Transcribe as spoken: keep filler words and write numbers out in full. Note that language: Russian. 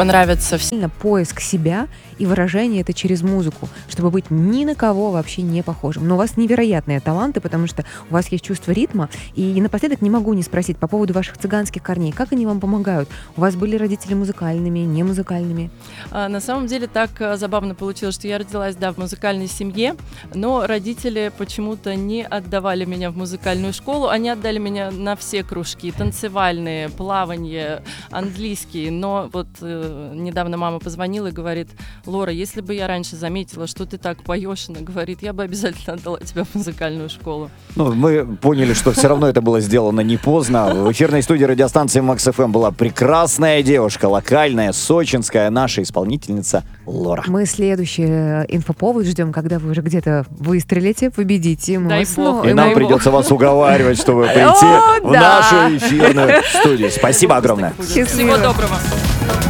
понравится всем. Сильно поиск себя и выражение это через музыку, чтобы быть ни на кого вообще не похожим. Но у вас невероятные таланты, потому что у вас есть чувство ритма. И напоследок не могу не спросить по поводу ваших цыганских корней. Как они вам помогают? У вас были родители музыкальными, не музыкальными? А, на самом деле так а, забавно получилось, что я родилась, да, в музыкальной семье, но родители почему-то не отдавали меня в музыкальную школу. Они отдали меня на все кружки: танцевальные, плавание, английский. Но вот э, недавно мама позвонила и говорит: Лора, если бы я раньше заметила, что ты так поешь, она говорит, я бы обязательно отдала тебя в музыкальную школу. Ну, мы поняли, что все равно это было сделано не поздно. В эфирной студии радиостанции Макс эф эм была прекрасная девушка, локальная, сочинская, наша исполнительница Лора. Мы следующий инфоповод ждем, когда вы уже где-то выстрелите, победите. Мы Дай вас бог. снова- И нам мы- придется вас уговаривать, чтобы прийти О, в да. нашу эфирную студию. Спасибо огромное. Всего доброго.